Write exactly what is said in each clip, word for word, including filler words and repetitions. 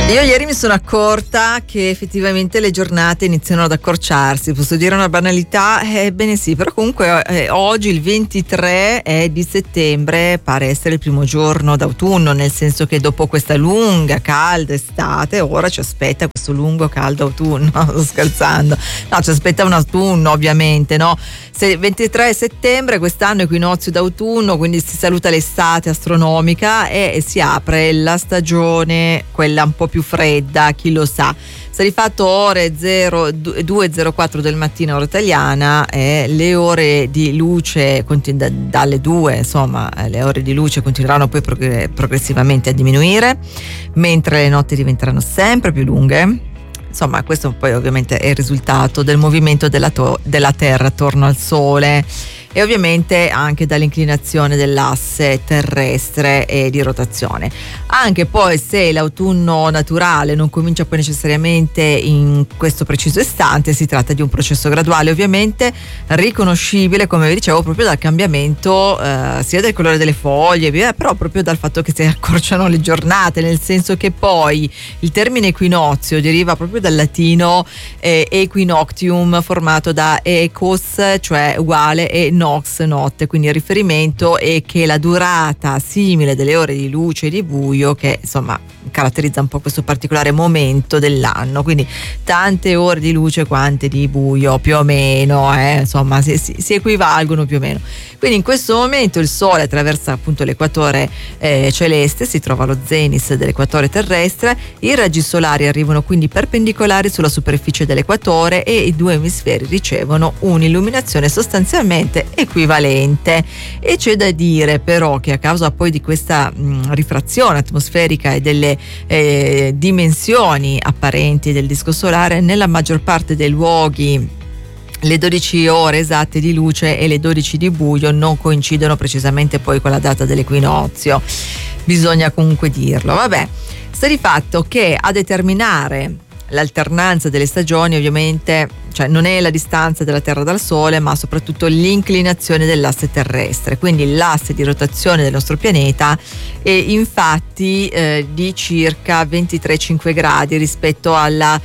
Io ieri mi sono accorta che effettivamente le giornate iniziano ad accorciarsi. Posso dire una banalità? Ebbene sì, però comunque eh, oggi il ventitré è di settembre, pare essere il primo giorno d'autunno, nel senso che dopo questa lunga calda estate ora ci aspetta questo lungo caldo autunno. Sto scherzando, no, ci aspetta un autunno ovviamente, no? Se ventitré settembre, quest'anno equinozio d'autunno, quindi si saluta l'estate astronomica e, e si apre la stagione, quella un po' più fredda, chi lo sa. Sta di fatto ore due e zero quattro del mattino ora italiana, e le ore di luce continu- dalle due, insomma, le ore di luce continueranno poi prog- progressivamente a diminuire, mentre le notti diventeranno sempre più lunghe. Insomma, questo poi ovviamente è il risultato del movimento della, to- della Terra attorno al Sole e ovviamente anche dall'inclinazione dell'asse terrestre e di rotazione. Anche poi se l'autunno naturale non comincia poi necessariamente in questo preciso istante, si tratta di un processo graduale, ovviamente riconoscibile, come vi dicevo, proprio dal cambiamento eh, sia del colore delle foglie, via, però proprio dal fatto che si accorciano le giornate, nel senso che poi il termine equinozio deriva proprio dal latino eh, equinoctium, formato da ecos, cioè uguale, e nox, notte, quindi il riferimento è che la durata simile delle ore di luce e di buio che insomma caratterizza un po' questo particolare momento dell'anno, quindi tante ore di luce quante di buio più o meno, eh, insomma si, si, si equivalgono più o meno. Quindi in questo momento il Sole attraversa appunto l'equatore eh, celeste, si trova allo zenith dell'equatore terrestre, i raggi solari arrivano quindi perpendicolari sulla superficie dell'equatore e i due emisferi ricevono un'illuminazione sostanzialmente equivalente. E c'è da dire però che a causa poi di questa mh, rifrazione atmosferica e delle eh, dimensioni apparenti del disco solare, nella maggior parte dei luoghi le dodici ore esatte di luce e le dodici di buio non coincidono precisamente poi con la data dell'equinozio, bisogna comunque dirlo. Vabbè, sta di fatto che a determinare l'alternanza delle stagioni ovviamente, cioè non è la distanza della Terra dal Sole, ma soprattutto l'inclinazione dell'asse terrestre, quindi l'asse di rotazione del nostro pianeta è infatti eh, di circa ventitré virgola cinque gradi rispetto alla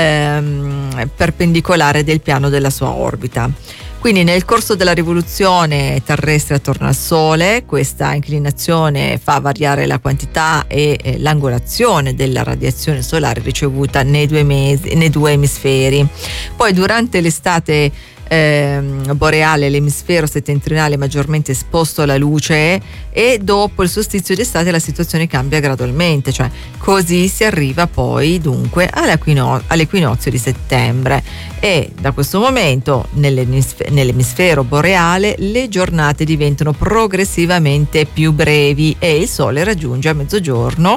ehm, perpendicolare del piano della sua orbita. Quindi nel corso della rivoluzione terrestre attorno al Sole, questa inclinazione fa variare la quantità e eh, l'angolazione della radiazione solare ricevuta nei due, mesi, nei due emisferi. Poi durante l'estate eh, boreale l'emisfero settentrionale è maggiormente esposto alla luce e dopo il solstizio d'estate la situazione cambia gradualmente, cioè così si arriva poi dunque all'equino- all'equinozio di settembre e da questo momento nell'emisfero, nell'emisfero boreale le giornate diventano progressivamente più brevi e il Sole raggiunge a mezzogiorno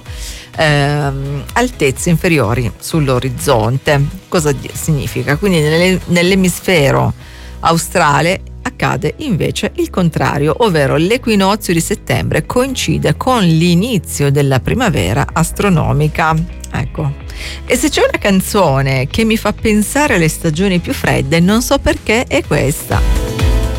ehm, altezze inferiori sull'orizzonte. Cosa significa? Quindi nelle, nell'emisfero australe accade invece il contrario, ovvero l'equinozio di settembre coincide con l'inizio della primavera astronomica. Ecco. E se c'è una canzone che mi fa pensare alle stagioni più fredde, non so perché, è questa.